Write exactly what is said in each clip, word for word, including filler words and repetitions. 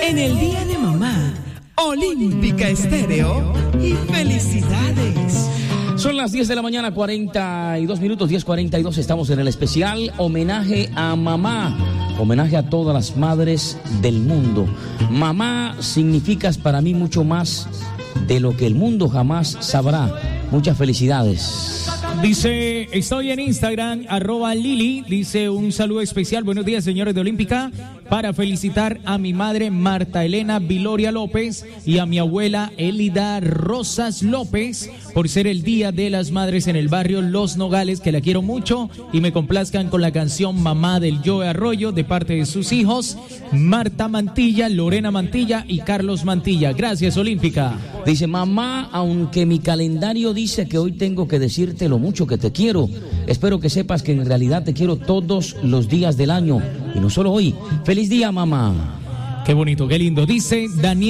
En el Día de Mamá, Olímpica Estéreo y felicidades. Son las diez de la mañana, cuarenta y dos minutos, diez cuarenta y dos, estamos en el especial homenaje a mamá, homenaje a todas las madres del mundo. Mamá significas para mí mucho más de lo que el mundo jamás sabrá. Muchas felicidades. Dice, estoy en Instagram, arroba Lili, dice un saludo especial, buenos días señores de Olímpica, para felicitar a mi madre Marta Elena Viloria López y a mi abuela Elida Rosas López por ser el Día de las Madres en el barrio Los Nogales, que la quiero mucho y me complazcan con la canción Mamá del Joe Arroyo de parte de sus hijos, Marta Mantilla, Lorena Mantilla y Carlos Mantilla. Gracias Olímpica. Dice, mamá, aunque mi calendario dice que hoy tengo que decirte lo mucho que te quiero, espero que sepas que en realidad te quiero todos los días del año y no solo hoy. ¡Feliz día, mamá! Qué bonito, qué lindo. Dice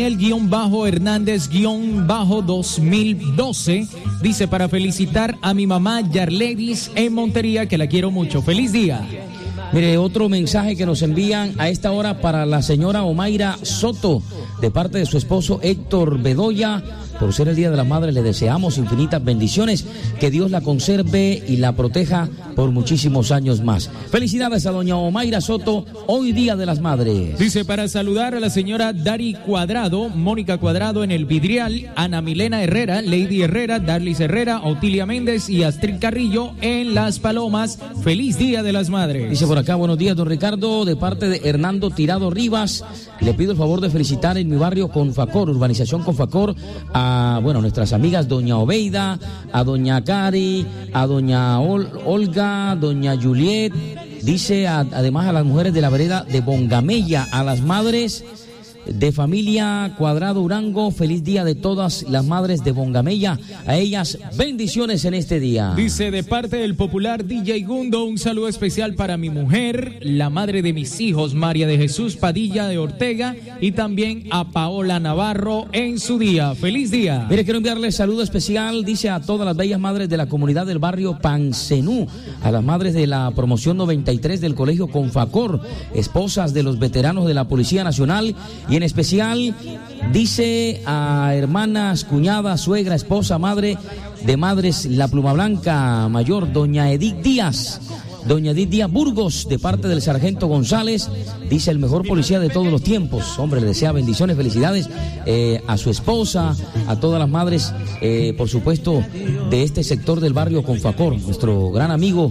Daniel-Hernández-dos mil doce. Dice, para felicitar a mi mamá Yarledis en Montería, que la quiero mucho. ¡Feliz día! Mire, otro mensaje que nos envían a esta hora para la señora Omaira Soto, de parte de su esposo Héctor Bedoya. Por ser el Día de las Madres le deseamos infinitas bendiciones, que Dios la conserve y la proteja por muchísimos años más. Felicidades a doña Omaira Soto, hoy Día de las Madres. Dice, para saludar a la señora Dari Cuadrado, Mónica Cuadrado en el Vidrial, Ana Milena Herrera, Lady Herrera, Darlis Herrera, Otilia Méndez y Astrid Carrillo en Las Palomas. Feliz Día de las Madres. Dice por acá, buenos días don Ricardo, de parte de Hernando Tirado Rivas, le pido el favor de felicitar en mi barrio Confacor, urbanización Confacor, a, bueno, nuestras amigas doña Obeida, a doña Cari, a doña Ol, Olga, a doña Juliet, dice a, además a las mujeres de la vereda de Bongamella, a las madres de familia Cuadrado Urango, feliz día de todas las madres de Bongamella, a ellas bendiciones en este día. Dice, de parte del popular D J Gundo, un saludo especial para mi mujer, la madre de mis hijos, María de Jesús Padilla de Ortega, y también a Paola Navarro en su día. Feliz día. Mire, quiero enviarle saludo especial, dice, a todas las bellas madres de la comunidad del barrio Pancenú, a las madres de la promoción noventa y tres del colegio Confacor, esposas de los veteranos de la Policía Nacional, y en especial, dice, a hermanas, cuñada, suegra, esposa, madre de madres La Pluma Blanca Mayor, doña Edith Díaz, doña Edith Díaz Burgos, de parte del sargento González, dice, el mejor policía de todos los tiempos. Hombre, le desea bendiciones, felicidades eh, a su esposa, a todas las madres, eh, por supuesto, de este sector del barrio Confacor, nuestro gran amigo,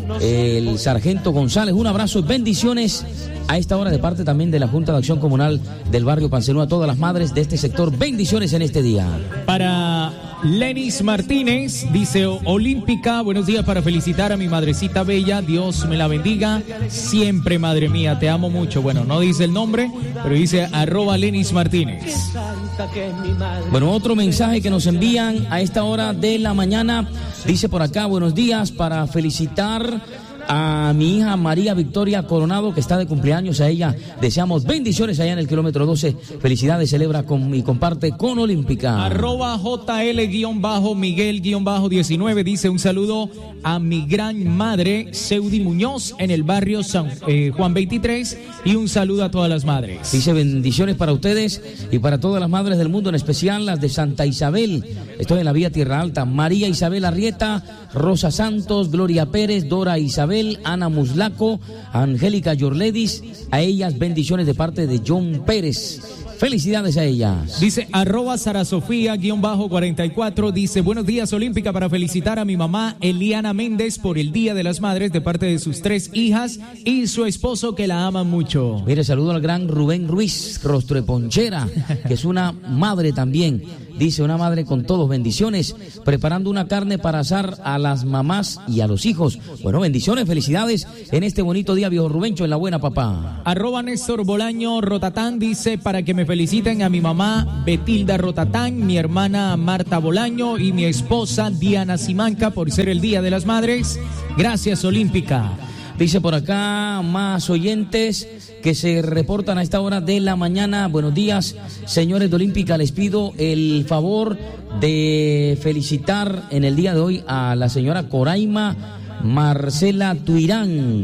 eh, el sargento González. Un abrazo y bendiciones a esta hora de parte también de la Junta de Acción Comunal del barrio Pancenú, a todas las madres de este sector, bendiciones en este día. Para Lenis Martínez, dice, Olímpica, buenos días, para felicitar a mi madrecita bella, Dios me la bendiga siempre, madre mía, te amo mucho. Bueno, no dice el nombre, pero dice arroba Lenis Martínez. Bueno, otro mensaje que nos envían a esta hora de la mañana, dice por acá, buenos días, para felicitar a mi hija María Victoria Coronado, que está de cumpleaños. A ella deseamos bendiciones allá en el kilómetro doce. Felicidades, celebra con, y comparte con Olímpica. Arroba J L-Miguel-diecinueve, dice un saludo a mi gran madre Seudi Muñoz en el barrio San eh, Juan veintitrés, y un saludo a todas las madres. Dice bendiciones para ustedes y para todas las madres del mundo, en especial las de Santa Isabel. Estoy en la vía Tierra Alta. María Isabel Arrieta, Rosa Santos, Gloria Pérez, Dora Isabel, Ana Muslaco, Angélica Yorledis, a ellas bendiciones de parte de John Pérez. Felicidades a ellas. Dice arroba Sara Sofía guión bajo cuarenta y cuatro, dice buenos días Olímpica, para felicitar a mi mamá Eliana Méndez por el Día de las Madres de parte de sus tres hijas y su esposo, que la aman mucho. Mire, saludo al gran Rubén Ruiz, rostro de ponchera, que es una madre también. Dice, una madre con todos, bendiciones, preparando una carne para asar a las mamás y a los hijos. Bueno, bendiciones, felicidades en este bonito día, viejo Rubencho, en la buena, papá. Arroba Néstor Bolaño Rotatán, dice, para que me feliciten a mi mamá Betilda Rotatán, mi hermana Marta Bolaño y mi esposa Diana Simanca por ser el Día de las Madres. Gracias, Olímpica. Dice por acá más oyentes que se reportan a esta hora de la mañana. Buenos días, señores de Olímpica. Les pido el favor de felicitar en el día de hoy a la señora Coraima Marcela Tuirán,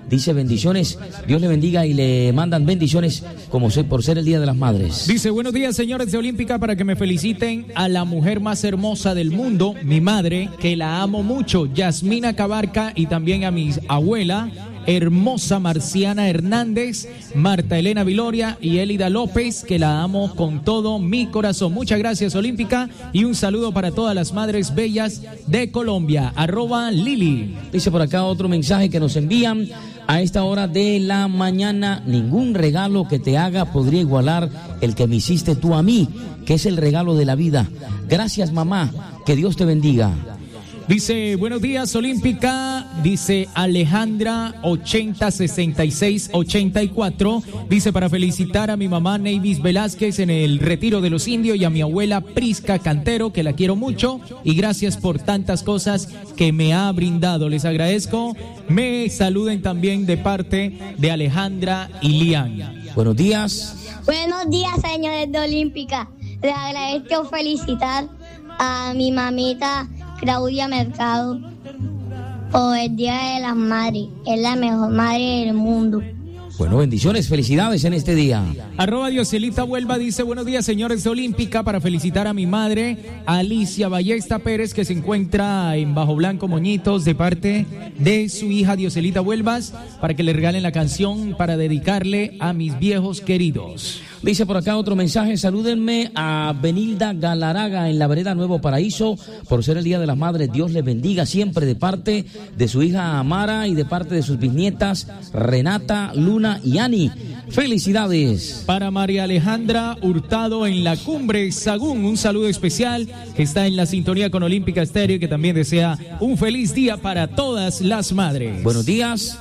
dice bendiciones, Dios le bendiga y le mandan bendiciones como sé, por ser el Día de las Madres. Dice, buenos días señores de Olímpica, para que me feliciten a la mujer más hermosa del mundo, mi madre, que la amo mucho, Yasmina Cabarca, y también a mi abuela hermosa Marciana Hernández, Marta Elena Viloria y Elida López, que la amo con todo mi corazón. Muchas gracias Olímpica y un saludo para todas las madres bellas de Colombia. Arroba Lili. Dice por acá otro mensaje que nos envían a esta hora de la mañana: ningún regalo que te haga podría igualar el que me hiciste tú a mí, que es el regalo de la vida. Gracias mamá, que Dios te bendiga. Dice, buenos días Olímpica, dice Alejandra ochenta sesenta y seis ochenta y cuatro, dice, para felicitar a mi mamá Neivis Velázquez en el retiro de los indios y a mi abuela Prisca Cantero, que la quiero mucho y gracias por tantas cosas que me ha brindado. Les agradezco. Me saluden también de parte de Alejandra y Lian. Buenos días. Buenos días señores de Olímpica. Les agradezco felicitar a mi mamita Claudia Mercado por el Día de las Madres. Es la mejor madre del mundo. Bueno, bendiciones, felicidades en este día. Arroba Dioselita Huelva dice, buenos días señores de Olímpica, para felicitar a mi madre Alicia Ballesta Pérez, que se encuentra en Bajo Blanco Moñitos, de parte de su hija Dioselita Huelvas, para que le regalen la canción para dedicarle a mis viejos queridos. Dice por acá otro mensaje, salúdenme a Benilda Galaraga en la vereda Nuevo Paraíso por ser el Día de las Madres. Dios les bendiga siempre, de parte de su hija Amara y de parte de sus bisnietas Renata, Luna y Ani. Felicidades. Para María Alejandra Hurtado en la Cumbre Sagún, un saludo especial, que está en la sintonía con Olímpica Estéreo y que también desea un feliz día para todas las madres. Buenos días.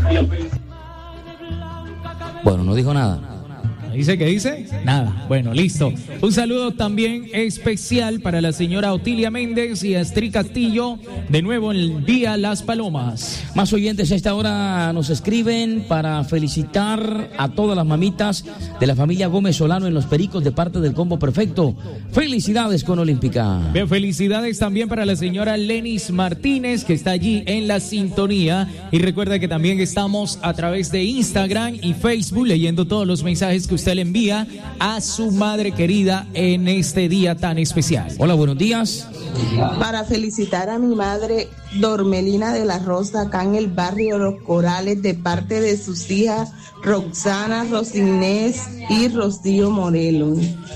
Bueno, no dijo nada. ¿Dice qué dice? Nada. Bueno, listo. Un saludo también especial para la señora Otilia Méndez y Astrid Castillo, de nuevo en el Día Las Palomas. Más oyentes a esta hora nos escriben para felicitar a todas las mamitas de la familia Gómez Solano en Los Pericos, de parte del Combo Perfecto. Felicidades con Olímpica. Bien, felicidades también para la señora Lenis Martínez, que está allí en la sintonía. Y recuerda que también estamos a través de Instagram y Facebook leyendo todos los mensajes que usted le envía a su madre querida en este día tan especial. Hola, buenos días. Para felicitar a mi madre Dormelina de la Rosa, acá en el barrio Los Corales, de parte de sus hijas Roxana, Rosinés y Rocío Morelos.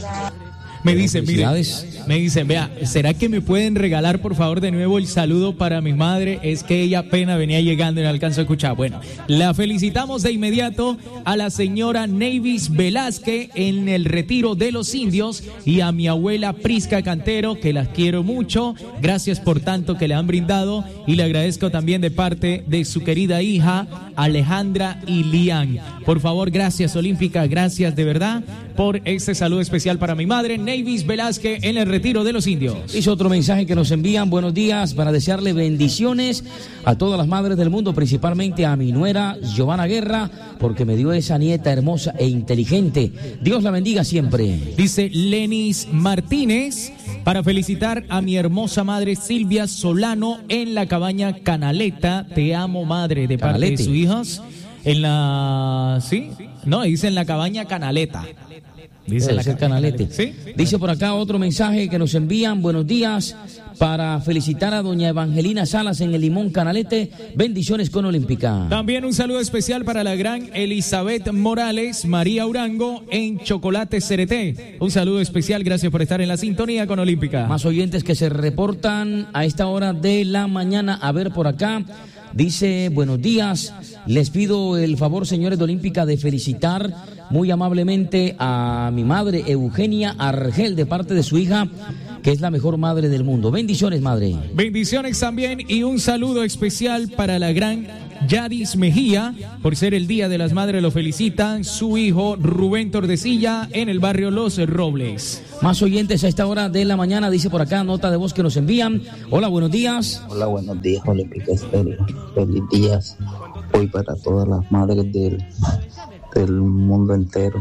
Me dicen, mire, me dicen, vea, ¿será que me pueden regalar por favor de nuevo el saludo para mi madre? Es que ella apenas venía llegando y no alcanzó a escuchar. Bueno, la felicitamos de inmediato a la señora Neivis Velázquez en el retiro de los indios y a mi abuela Prisca Cantero, que las quiero mucho. Gracias por tanto que le han brindado y le agradezco también de parte de su querida hija Alejandra y Lian. Por favor, gracias Olímpica, gracias de verdad por este saludo especial para mi madre Neivis Velázquez en el retiro de los indios. Hizo otro mensaje que nos envían, buenos días, para desearle bendiciones a todas las madres del mundo, principalmente a mi nuera Giovanna Guerra, porque me dio esa nieta hermosa e inteligente. Dios la bendiga siempre. Dice Lenis Martínez, para felicitar a mi hermosa madre Silvia Solano en la cabaña Canaleta. Te amo, madre, de parte de sus hijas. En la... ¿Sí? No, dice en la cabaña Canaleta. Dice la canalete. ¿Sí? Dice por acá otro mensaje que nos envían, buenos días, para felicitar a doña Evangelina Salas en el Limón Canalete. Bendiciones con Olímpica. También un saludo especial para la gran Elizabeth Morales María Urango en Chocolate Cereté. Un saludo especial, gracias por estar en la sintonía con Olímpica. Más oyentes que se reportan a esta hora de la mañana. A ver por acá. Dice, buenos días, les pido el favor, señores de Olímpica, de felicitar muy amablemente a mi madre Eugenia Argel, de parte de su hija, que es la mejor madre del mundo. Bendiciones, madre. Bendiciones también y un saludo especial para la gran Yadis Mejía, por ser el Día de las Madres. Lo felicitan su hijo Rubén Tordesilla en el barrio Los Robles. Más oyentes a esta hora de la mañana, dice por acá, nota de voz que nos envían. Hola, buenos días. Hola, buenos días, Olímpica Estéreo. Feliz días hoy para todas las madres del, del mundo entero.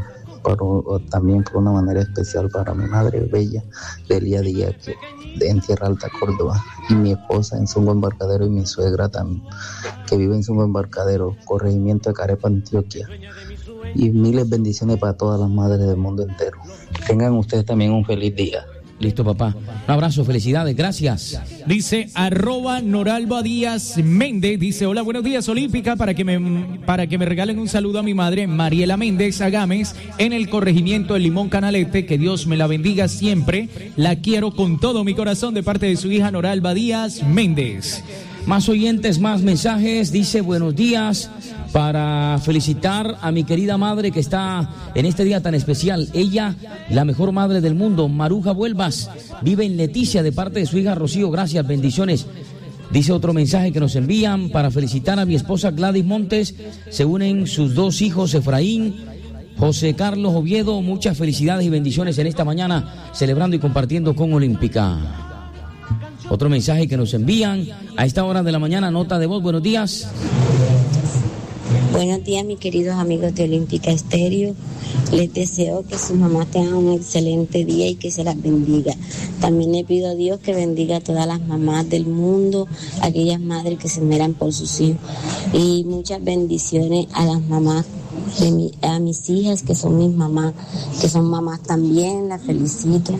Por, también por una manera especial para mi madre bella, Delia Díaz, que de en Tierra Alta, Córdoba, y mi esposa en Zumbo Embarcadero, y mi suegra también, que vive en Zumbo Embarcadero, corregimiento de Carepa, Antioquia. Y miles de bendiciones para todas las madres del mundo entero. Tengan ustedes también un feliz día. Listo, papá. Un abrazo, felicidades, gracias. Dice arroba Noralba Díaz Méndez, dice, hola, buenos días, Olímpica, para que me para que me regalen un saludo a mi madre, Mariela Méndez Agames, en el corregimiento del Limón Canalete, que Dios me la bendiga siempre, la quiero con todo mi corazón, de parte de su hija Noralba Díaz Méndez. Más oyentes, más mensajes, dice, buenos días, para felicitar a mi querida madre que está en este día tan especial. Ella, la mejor madre del mundo, Maruja Vuelvas, vive en Leticia, de parte de su hija Rocío. Gracias, bendiciones. Dice otro mensaje que nos envían para felicitar a mi esposa Gladys Montes. Se unen sus dos hijos, Efraín, José Carlos Oviedo. Muchas felicidades y bendiciones en esta mañana, celebrando y compartiendo con Olímpica. Otro mensaje que nos envían a esta hora de la mañana, nota de voz. Buenos días. Buenos días, mis queridos amigos de Olímpica Estéreo. Les deseo que sus mamás tengan un excelente día y que se las bendiga. También le pido a Dios que bendiga a todas las mamás del mundo, aquellas madres que se esmeran por sus hijos. Y muchas bendiciones a las mamás, de mi, a mis hijas que son mis mamás, que son mamás también, las felicito.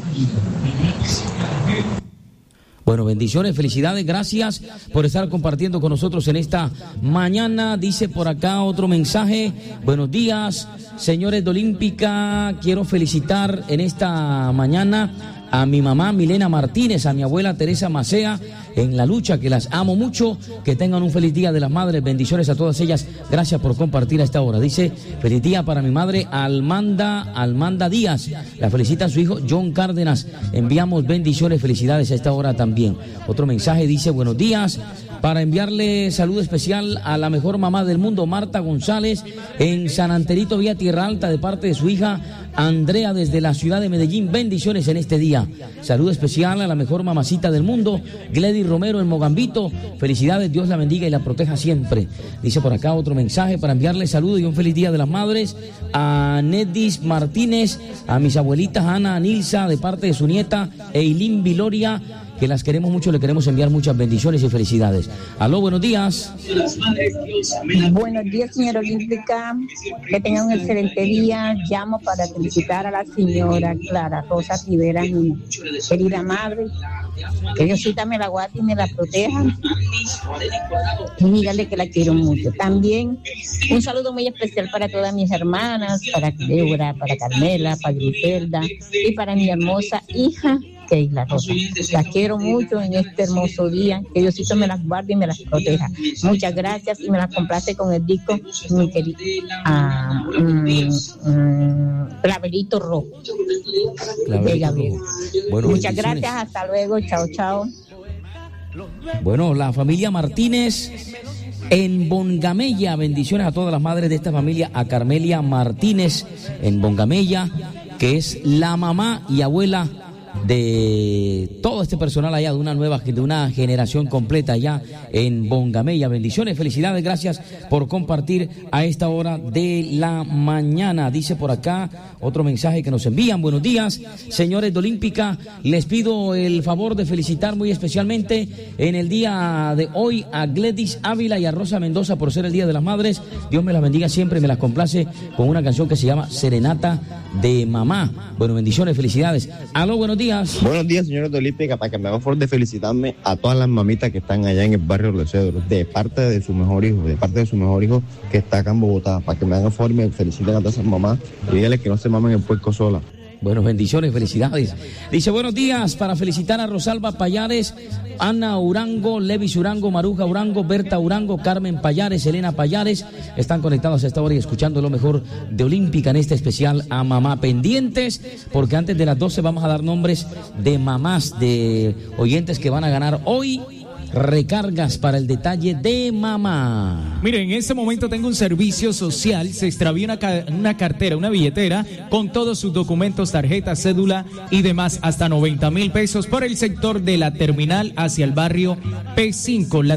Bueno, bendiciones, felicidades, gracias por estar compartiendo con nosotros en esta mañana. Dice por acá otro mensaje, buenos días, señores de Olímpica, quiero felicitar en esta mañana a mi mamá Milena Martínez, a mi abuela Teresa Macea, en la lucha, que las amo mucho, que tengan un feliz día de las madres, bendiciones a todas ellas, gracias por compartir a esta hora. Dice, feliz día para mi madre Almanda, Almanda Díaz, la felicita a su hijo John Cárdenas, enviamos bendiciones, felicidades a esta hora también. Otro mensaje dice, buenos días, para enviarle saludo especial a la mejor mamá del mundo, Marta González, en San Anterito, vía Tierra Alta, de parte de su hija Andrea, desde la ciudad de Medellín, bendiciones en este día. Saludo especial a la mejor mamacita del mundo, Gladys Romero, en Mogambito, felicidades, Dios la bendiga y la proteja siempre. Dice por acá otro mensaje para enviarle saludo y un feliz día de las madres a Nedis Martínez, a mis abuelitas Ana Nilsa, de parte de su nieta Eileen Viloria, que las queremos mucho, le queremos enviar muchas bendiciones y felicidades. Aló, buenos días. Buenos días, señora Olímpica, que tengan un excelente día. Llamo para felicitar a la señora Clara Rosa Rivera, mi querida madre, que Diosita me la guarde y me la proteja, y dígale que la quiero mucho. También un saludo muy especial para todas mis hermanas, para Débora, para Carmela, para Griselda y para mi hermosa hija Keila Rosa. Las quiero mucho en este hermoso día, que Diosito me las guarde y me las proteja. Muchas gracias, y me las complace con el disco mi querido ah, mm, mm, Clavelito Rojo de Gabriel. Bueno, muchas gracias, hasta luego, chao, chao. Bueno, la familia Martínez en Bongamella, bendiciones a todas las madres de esta familia, a Carmelia Martínez en Bongamella, que es la mamá y abuela de todo este personal allá, de una nueva, de una generación completa allá en Bongamella. Bendiciones, felicidades, gracias por compartir a esta hora de la mañana. Dice por acá otro mensaje que nos envían, buenos días, señores de Olímpica, les pido el favor de felicitar muy especialmente en el día de hoy a Gladys Ávila y a Rosa Mendoza por ser el Día de las Madres. Dios me las bendiga siempre, me las complace con una canción que se llama Serenata de Mamá. Bueno, bendiciones, felicidades. Aló, buenos días. Buenos días, señores de Olímpica, para que me hagan favor de felicitarme a todas las mamitas que están allá en el barrio Los Cedros, de parte de su mejor hijo, de parte de su mejor hijo que está acá en Bogotá, para que me hagan favor y me feliciten a todas esas mamás y díganles que no se mamen el puerco sola. Bueno, bendiciones, felicidades. Dice, buenos días, para felicitar a Rosalba Payares, Ana Urango, Levis Urango, Maruja Urango, Berta Urango, Carmen Payares, Elena Payares, están conectados a esta hora y escuchando lo mejor de Olímpica en este especial a mamá. Pendientes, porque antes de las doce vamos a dar nombres de mamás, de oyentes que van a ganar hoy recargas para el detalle de mamá. Miren, en este momento tengo un servicio social, se extravió una, ca- una cartera, una billetera con todos sus documentos, tarjeta, cédula y demás, hasta noventa mil pesos por el sector de la terminal hacia el barrio P cinco. La